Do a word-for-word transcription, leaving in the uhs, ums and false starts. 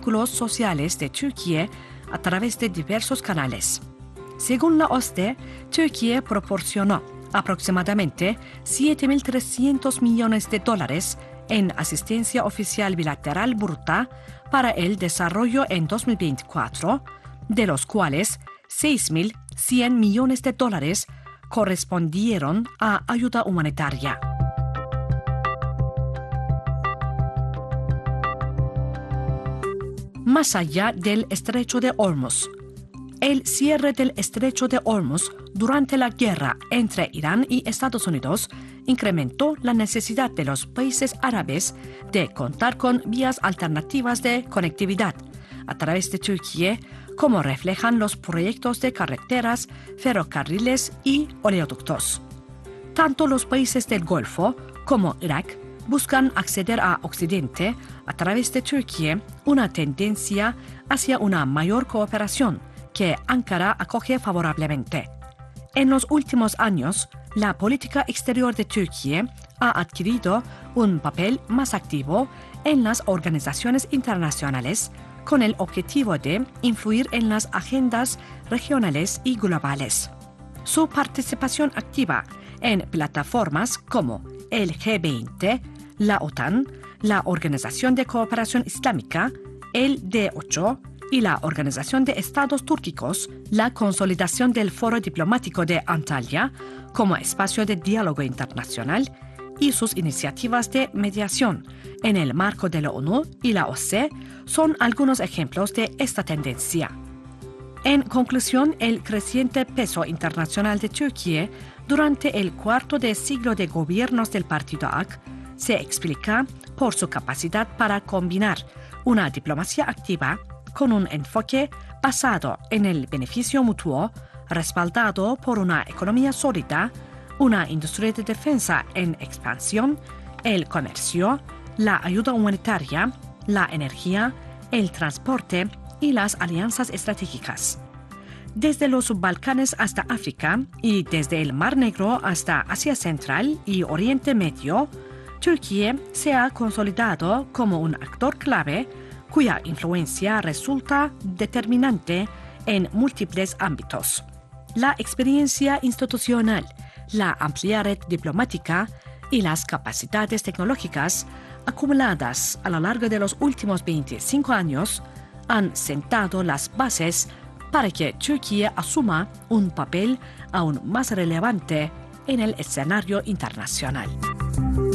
vínculos sociales de Turquía a través de diversos canales. Según la O S D E, Turquía proporcionó aproximadamente siete mil trescientos millones de dólares en asistencia oficial bilateral bruta para el desarrollo en dos mil veinticuatro, de los cuales seis mil cien millones de dólares correspondieron a ayuda humanitaria. Más allá del Estrecho de Hormuz. El cierre del Estrecho de Hormuz durante la guerra entre Irán y Estados Unidos incrementó la necesidad de los países árabes de contar con vías alternativas de conectividad a través de Turquía, como reflejan los proyectos de carreteras, ferrocarriles y oleoductos. Tanto los países del Golfo como Irak buscan acceder a Occidente a través de Turquía, una tendencia hacia una mayor cooperación que Ankara acoge favorablemente. En los últimos años, la política exterior de Turquía ha adquirido un papel más activo en las organizaciones internacionales con el objetivo de influir en las agendas regionales y globales. Su participación activa en plataformas como el G veinte, la OTAN, la Organización de Cooperación Islámica, el D ocho y la Organización de Estados Túrquicos, la consolidación del Foro Diplomático de Antalya como espacio de diálogo internacional y sus iniciativas de mediación en el marco de la ONU y la O S C E son algunos ejemplos de esta tendencia. En conclusión, el creciente peso internacional de Turquía durante el cuarto de siglo de gobiernos del partido A K se explica por su capacidad para combinar una diplomacia activa con un enfoque basado en el beneficio mutuo, respaldado por una economía sólida, una industria de defensa en expansión, el comercio, la ayuda humanitaria, la energía, el transporte y las alianzas estratégicas. Desde los Balcanes hasta África y desde el Mar Negro hasta Asia Central y Oriente Medio, Turquía se ha consolidado como un actor clave cuya influencia resulta determinante en múltiples ámbitos. La experiencia institucional, la amplia red diplomática y las capacidades tecnológicas acumuladas a lo largo de los últimos veinticinco años han sentado las bases para que Turquía asuma un papel aún más relevante en el escenario internacional.